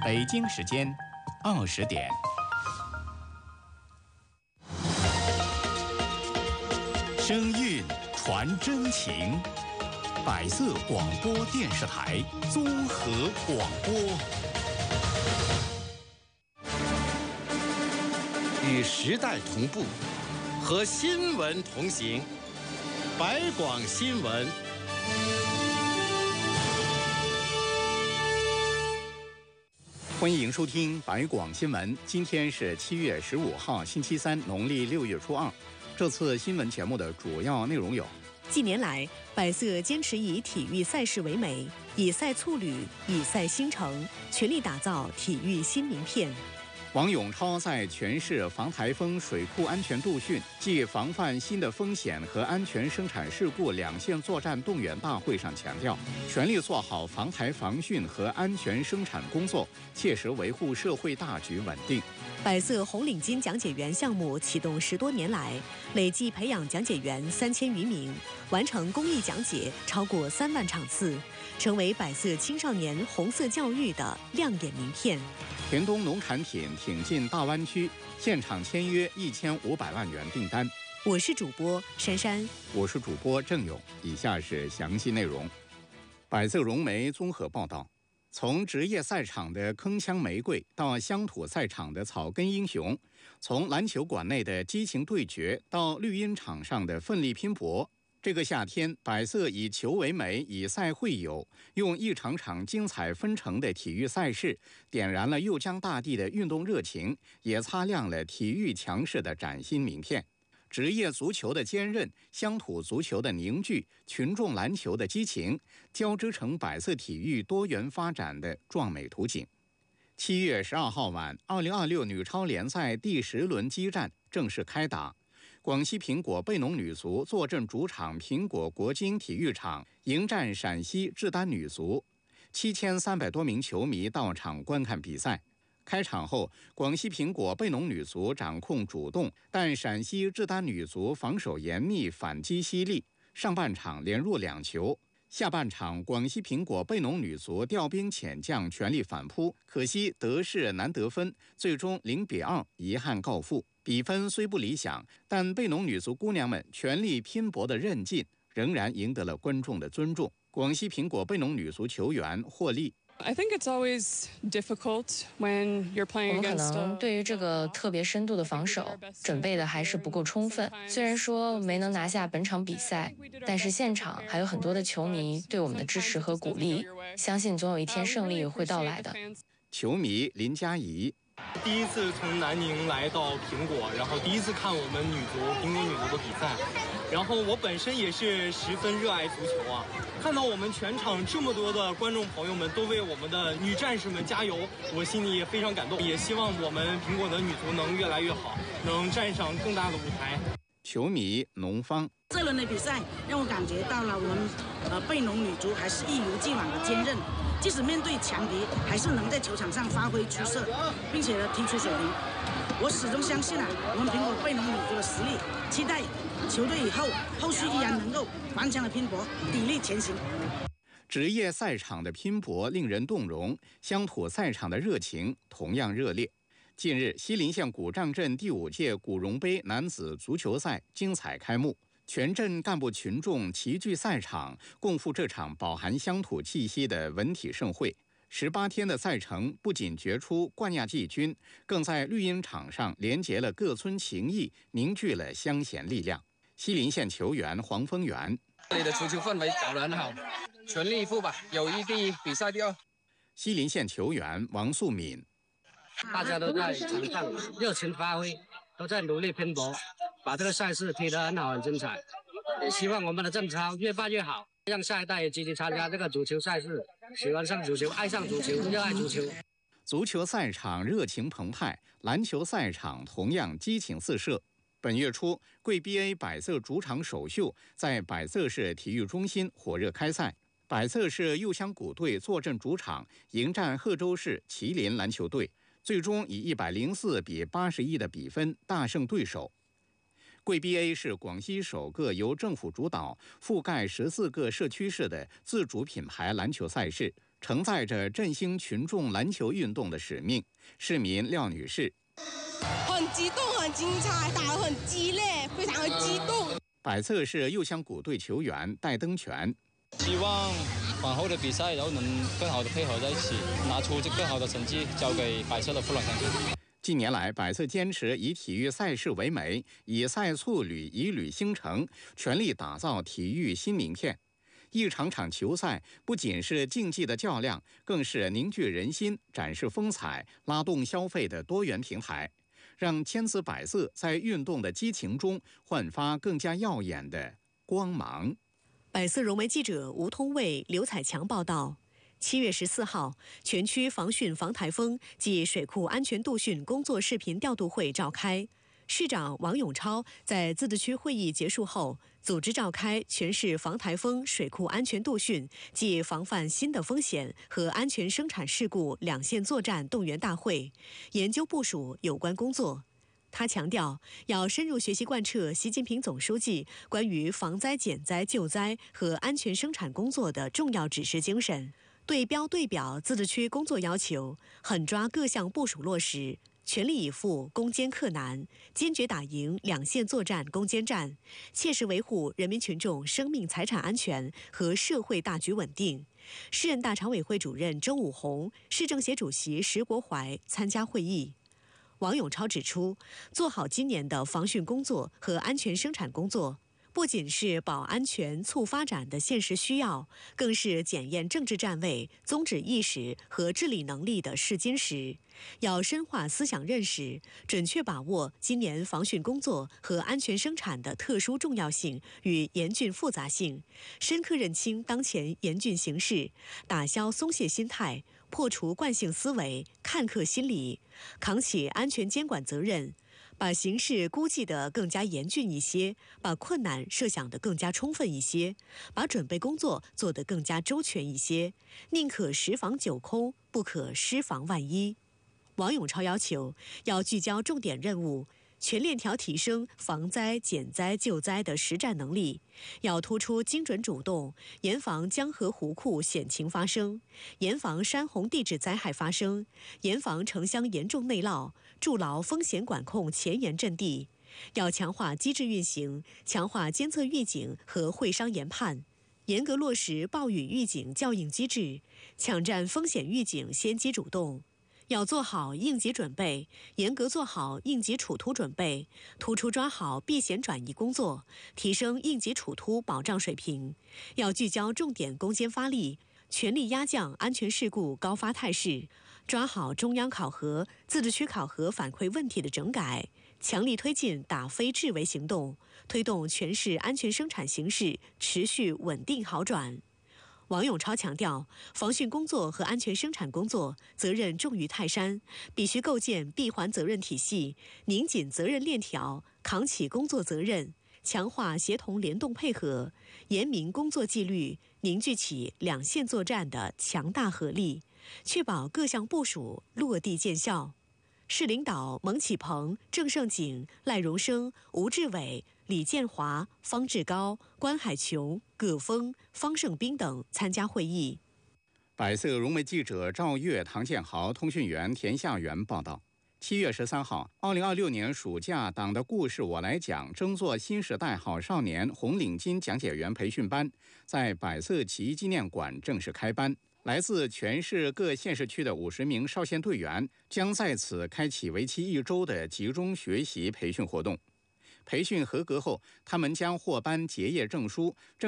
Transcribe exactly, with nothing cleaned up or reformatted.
北京时间二十点。声韵传真情，百色广播电视台综合广播， 与时代同步，和新闻同行。百广新闻。 欢迎收听百广新闻。今天是七月十五号，星期三，农历六月初二。这次新闻节目的主要内容有： 近年来，百色坚持以体育赛事为美，以赛促旅，以赛兴城，全力打造体育新名片。 王永超在全市防台风水库安全度训暨防范新的风险和安全生产事故两线作战动员大会上强调，全力做好防台防汛和安全生产工作，切实维护社会大局稳定。 百色红领巾讲解员项目启动十多年来，累计培养讲解员三千余名，完成公益讲解超过三万场次，成为百色青少年红色教育的亮眼名片。 田东农产品挺进大湾区，现场签约一千五百万元订单。 我是主播珊珊， 我是主播郑勇。以下是详细内容。百色融媒综合报道。从职业赛场的铿锵玫瑰到乡土赛场的草根英雄，从篮球馆内的激情对决到绿茵场上的奋力拼搏，这个夏天，百色以球为媒，以赛会友，用一场场精彩纷呈的体育赛事，点燃了右江大地的运动热情，也擦亮了体育强势的崭新名片。职业足球的坚韧，乡土足球的凝聚，群众篮球的激情，交织成百色体育多元发展的壮美图景。七月十二号晚，二零二六女超联赛第十轮激战正式开打。广西苹果贝农女足坐镇主场苹果国金体育场，迎战陕西志丹女足，七千三百多名球迷到场观看比赛。开场后，广西苹果贝农女足掌控主动，但陕西志丹女足防守严密，反击犀利，上半场连入两球。下半场，广西苹果贝农女足调兵遣将，全力反扑，可惜得势难得分，最终零比二遗憾告负。比分虽不理想，但贝农女足姑娘们全力拼搏的韧劲，仍然赢得了观众的尊重。广西苹果贝农女足球员获利。 I think it's always difficult when you're playing against. 我们可能对于这个特别深度的防守准备的还是不够充分。虽然说没能拿下本场比赛，但是现场还有很多的球迷对我们的支持和鼓励，相信总有一天胜利会到来的。 球迷林佳怡。 第一次从南宁来到苹果，然后第一次看我们女足苹果女足的比赛，然后我本身也是十分热爱足球啊，看到我们全场这么多的观众朋友们都为我们的女战士们加油，我心里也非常感动，也希望我们苹果的女足能越来越好，能站上更大的舞台。 球迷农方。 这轮的比赛让我感觉到了我们呃贝农女足还是一如既往的坚韧，即使面对强敌，还是能在球场上发挥出色，并且呢踢出水平。我始终相信啊，我们苹果贝农女足的实力，期待球队以后后续依然能够顽强的拼搏，砥砺前行。 职业赛场的拼搏令人动容，乡土赛场的热情同样热烈。近日，西陵县古丈镇第五届古荣杯男子足球赛精彩开幕，全镇干部群众齐聚赛场，共赴这场饱含乡土气息的文体盛会。十八天的赛程不仅决出冠亚季军，更在绿茵场上连结了各村情谊，凝聚了乡贤力量。西陵县球员黄丰源。 这里的足球氛围搞得很好，全力以赴吧，友谊第一，比赛第二。 西陵县球员王素敏。 大家都在场上热情发挥，都在努力拼搏，把这个赛事踢得很好，很精彩。也希望我们的郑超越办越好，让下一代也积极参加这个足球赛事，喜欢上足球，爱上足球，热爱足球。 足球赛场热情澎湃，篮球赛场同样激情四射。本月初，贵 B A 百色主场首秀在百色市体育中心火热开赛。百色市右乡谷队坐镇主场，迎战贺州市麒麟篮球队，最终以一百零四比八十一的比分大胜对手。贵 B A 是广西首个由政府主导、覆盖十四个社区市的自主品牌篮球赛事， 承载着振兴群众篮球运动的使命。市民廖女士： 很激动，很精彩，打得很激烈，非常的激动。 百色市右乡谷队球员戴登全： 希望往后的比赛，然后能更好的配合在一起，拿出更好的成绩，交给百色的父老乡亲。 近年来，百色坚持以体育赛事为媒，以赛促履，以履兴城，全力打造体育新名片。一场场球赛不仅是竞技的较量，更是凝聚人心、展示风采、拉动消费的多元平台，让千姿百色在运动的激情中焕发更加耀眼的光芒。 百色融媒记者吴通卫、刘彩强报道。七月十四号，全区防汛防台风及水库安全度汛工作视频调度会召开。市长王永超在自治区会议结束后，组织召开全市防台风、水库安全度汛及防范新的风险和安全生产事故两线作战动员大会，研究部署有关工作。他强调，要深入学习贯彻习近平总书记关于防灾减灾救灾和安全生产工作的重要指示精神，对标对表自治区工作要求，狠抓各项部署落实，全力以赴攻坚克难，坚决打赢两线作战攻坚战，切实维护人民群众生命财产安全和社会大局稳定。市人大常委会主任周武红、市政协主席石国怀参加会议。王永超指出，做好今年的防汛工作和安全生产工作，不仅是保安全促发展的现实需要，更是检验政治站位、宗旨意识和治理能力的试金石。要深化思想认识，准确把握今年防汛工作和安全生产的特殊重要性与严峻复杂性，深刻认清当前严峻形势，打消松懈心态，破除惯性思维、看客心理，扛起安全监管责任，把形势估计得更加严峻一些，把困难设想得更加充分一些，把准备工作做得更加周全一些，宁可十防九空，不可失防万一。王永超要求，要聚焦重点任务，全链条提升防灾、减灾、救灾的实战能力，要突出精准主动，严防江河湖库险情发生，严防山洪地质灾害发生，严防城乡严重内涝，筑牢风险管控前沿阵地。要强化机制运行，强化监测预警和会商研判，严格落实暴雨预警校应机制，抢占风险预警先机主动。要做好应急准备，严格做好应急处突准备，突出抓好避险转移工作，提升应急处突保障水平。要聚焦重点攻坚发力，全力压降安全事故高发态势，抓好中央考核、自治区考核反馈问题的整改，强力推进打非治为行动，推动全市安全生产形势持续稳定好转。王永超强调，防汛工作和安全生产工作责任重于泰山，必须构建闭环责任体系，拧紧责任链条，扛起工作责任，强化协同联动配合，严明工作纪律，凝聚起两线作战的强大合力，确保各项部署落地见效。市领导蒙启鹏、郑胜景、赖荣生、吴志伟、李建华、方志高、关海琼、葛峰、方胜兵等参加会议。 百色融媒记者赵月、唐建豪，通讯员田夏元报道。七月十三号，二零二六年暑假党的故事我来讲争做新时代好少年红领巾讲解员培训班在百色起义纪念馆正式开班。来自全市各县市区的五十名少先队员将在此开启为期一周的集中学习培训活动。培训合格后，他们将获颁结业证书。